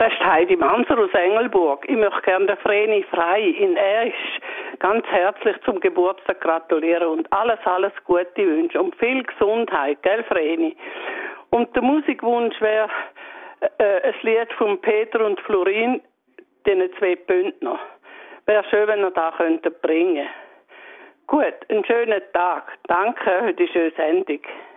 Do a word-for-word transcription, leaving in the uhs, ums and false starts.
Das ist Heidi Manser aus Engelburg. Ich möchte gerne der Vreni Frei in Erisch ganz herzlich zum Geburtstag gratulieren und alles, alles Gute wünschen und viel Gesundheit, gell Vreni? Und der Musikwunsch wäre äh, ein Lied von Peter und Florin, den zwei Bündner. Wäre schön, wenn ihr das könntet bringen. Gut, einen schönen Tag. Danke für die schöne Sendung.